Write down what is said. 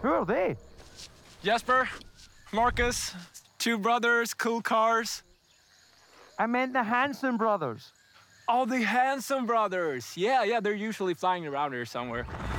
Who are they? Jesper, Marcus, two brothers, cool cars. I meant the Hanson brothers. Oh, the Hanson brothers. Yeah, they're usually flying around here somewhere.